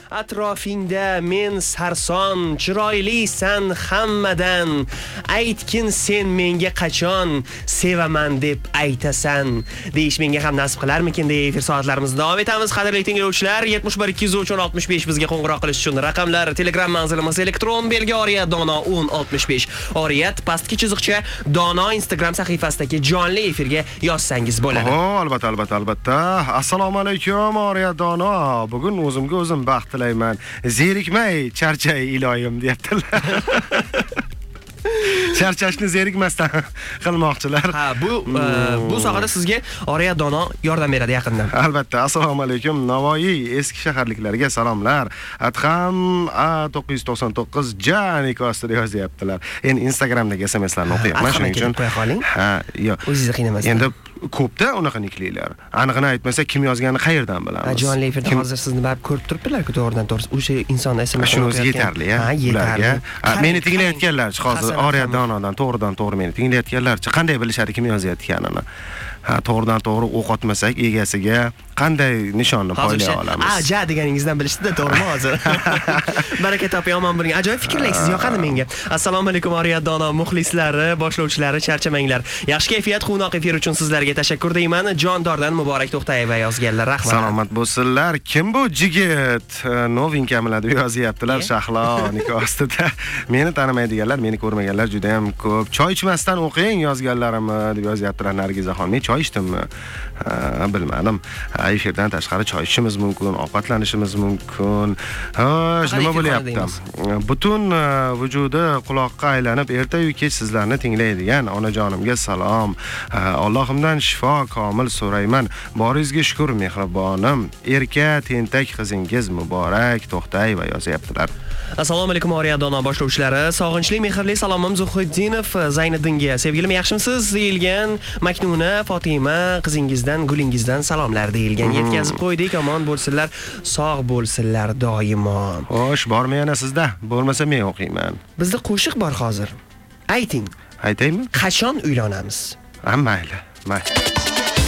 atrofingda men sarson, chiroylisan hammadan. Aytgin sen menga qachon sevaman deb aytasan. Deyish menga ham nasib qilarmikin deb efir soatlarimizni davom etamiz. Qadrli tinglovchilar, 71 213 65 bizga qo'ng'iroq qilish uchun raqamlar: Telegram manzilimiz elektron belgi Oriya Dono 1065. Oriyat pastki chiziqcha Dono Instagram sahifasidagi jonli efirga yozsangiz bo'ladi. Albatta. Assalomu alaykum Oriya Dono. Bugun o'zimga o'zim baxt tilayman. Zerikmay, charchay iloyim deyaptilar. Charchashni zerikmasdan qilmoqchilar. Ha, bu sohada sizga Oriya Dono yordam beradi yaqindan. Albatta. Assalomu alaykum Navoiy eski shaharliklarga salomlar. Adham A999 Janik ostida yozyaptilar. Endi Instagramdagi SMSlarni o'qiyapman shuning uchun. Ha, yo'q. O'zingizni qiynamasdan. Endi ko'pda unaqa nikliklar. Aniqini aytmasa kim yozganini qayerdan bilamiz? Jonli efirda hozir sizni barib ko'rib turibdilar-ku to'g'ridan to'g'ri. O'sha inson SMS shuni o'zi yetarli, ha. Ularga meni tinglayotganlarchi hozir Oriya Donodan to'g'ri meni tinglayotganlarchi qanday bilishadi kim yozayotganini? Ha, to'g'ridan to'g'ri o'q otmasak egasiga qanday nishonni poylay olamiz? Ja deganingizdan bilishdi-da, to'g'rimi hozir? Baraka toping, omon bo'ling. Ajoyib fikrlaysiz, yoqadi menga. Assalomu alaykum Oriya Dono muxlislari, boshlovchilari, charchamanglar. Yaxshi kayfiyat, quvnoq efir uchun sizlarga tashakkur deyman. Jondordan Muborak To'xtayeva yozganlar. Rahmat. Salomat bo'lsinlar. Kim bu jigit? Novinkamlar deb yozyaptilar Shahlo nikoh ostida. Meni tanimaydiganlar, meni ko'rmaganlar juda ham ko'p. Choy ichmasdan o'qing yozganlarimni deb yozyaptilar Nargizaxon. Men choy ichdimmi? Bilmadim. Efirdan tashqari choy ichishimiz mumkin, ovqatlanishimiz mumkin. Xo'sh, nima bo'lyapti? Butun vujudi quloqqa aylanib erta-yu kech sizlarni tinglaydigan onajonimga salom. Allohimdan shifo komil so'rayman. Boringizga shukr mehribonim. Erka tentak qizingiz muborak To'xtayeva yozyaptilar. Assalomu alaykum Oriya Dono boshlovchilari. Sog'inchli mehrli salomim Zuhriddinov Zayniddinga. Sevgilim, yaxshimisiz deyilgan. Maknuna Fatima qizingizdan, gulingizdan salomlar deyilgan. Yetkazib qo'ydik. Omon bo'lsinlar, sog' bo'lsinlar doimo. Xo'sh, bormi yana sizda? Bo'lmasa men o'qiyman. Bizda qo'shiq bor hozir. Ayting. Aytaymi? Qachon uylanamiz? Mayli.